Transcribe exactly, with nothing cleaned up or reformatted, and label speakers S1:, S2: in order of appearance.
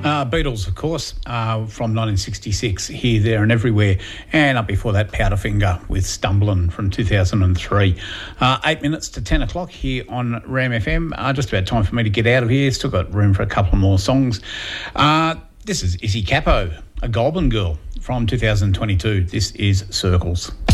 S1: Uh, Beatles, of course, uh, from nineteen sixty-six, Here, There and Everywhere. And up before that, Powderfinger with Stumblin' from two thousand three. Uh, eight minutes to ten o'clock here on Ram F M. Uh, just about time for me to get out of here. Still got room for a couple more songs. Uh, this is Izzy Capo, a Goulburn girl from two thousand twenty-two. This is Circles.